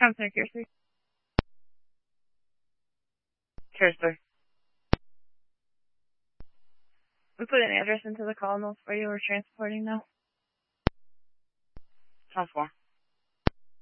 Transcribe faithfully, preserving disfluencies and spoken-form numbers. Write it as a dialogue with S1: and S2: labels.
S1: Counselor Kersley. Kersley. We put an address into the call notes for you. We're transporting now. Ten four.